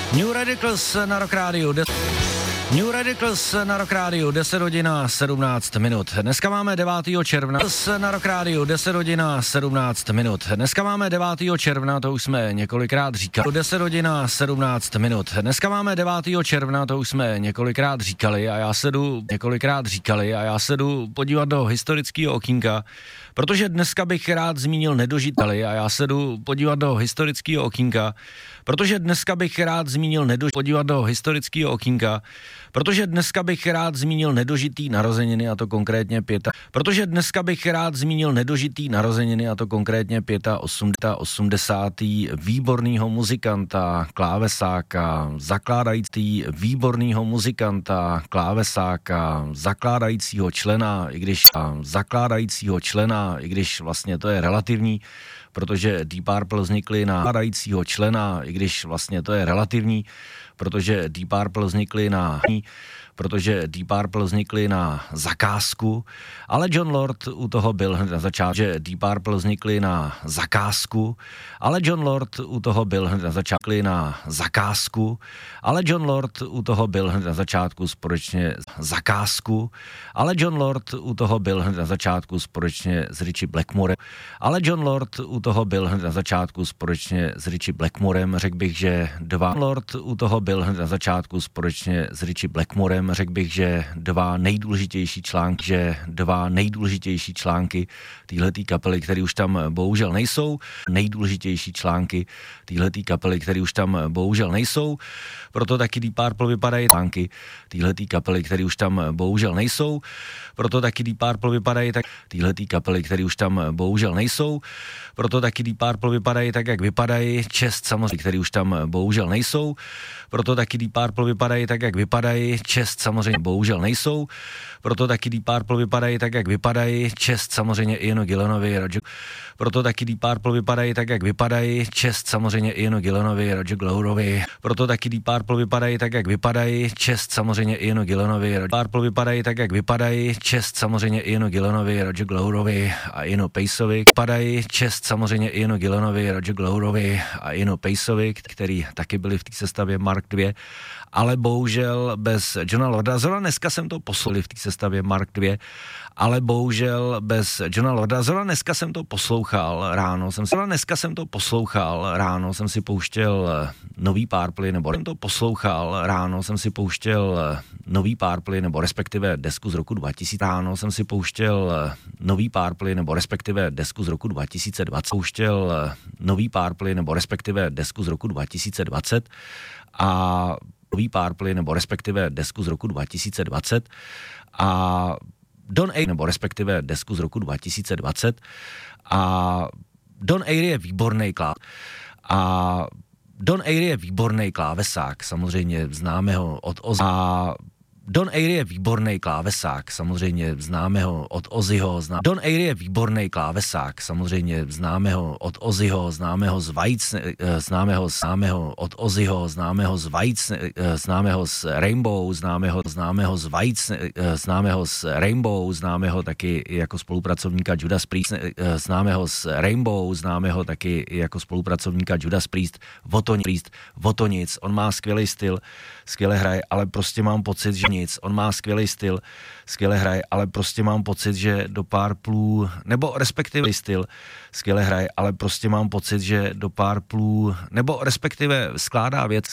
New Radicals na Rock Radio. New Radicals na Rock Radio, 10 hodin a 17 minut. Dneska máme 9. června. Na Rock Radio, 10 hodin a 17 minut. Dneska máme 9. června, to už jsme několikrát říkali. 10 hodin a 17 minut. Dneska máme 9. června, to už jsme několikrát říkali a já se jdu podívat do historického okýnka, protože dneska bych rád zmínil nedožiteli a já se jdu podívat do historického okýnka, protože dneska bych rád zmínil nedožitý narozeniny, a to konkrétně 85. výbornýho muzikanta, klávesáka, zakládajícího člena, i když vlastně to je relativní, protože Deep Purple vznikly na zakázku, ale Jon Lord u toho byl hned na začátku, společně s Richie Blackmorem, řekl bych, že dva nejdůležitější články téhletý kapely, které už tam bohužel nejsou, proto taky Deep Purple vypadají tak, jak vypadají, čest samozřejmě, který už tam bohužel nejsou, proto taky Deep Purple vypadají tak, jak vypadají, čest samozřejmě bohužel nejsou, proto taky Deep Purple vypadají tak, jak vypadají, čest samozřejmě Ianu Gillanovi, Roger Glowerovi, proto taky Deep Purple vypadají tak, jak vypadají, čest samozřejmě Ianu Gillanovi, Roger Glowerovi a Ianu Paceovi, který taky byli v té sestavě Mark II, ale bohužel bez Johna Lorda. Zrovna dneska jsem to poslouchal v té sestavě Mark II, ale bohužel bez Johna Lorda. Zrovna dneska jsem to poslouchal, ráno jsem si pouštěl nový Purple, nebo respektive desku z roku 2000. Ráno jsem si pouštěl nový Purple, nebo respektive desku z roku 2020 a Don Airey je výborný klávesák, samozřejmě známe ho od Ozzyho. Don Airey je výborný klávesák, samozřejmě známe ho od Ozzyho, známe ho z Whites, známe ho taky jako spolupracovníka Judas Priest, Votonic, on má skvělý styl, skvěle hraje, ale prostě mám pocit, že že do Purpleu, nebo respektive skládá věc,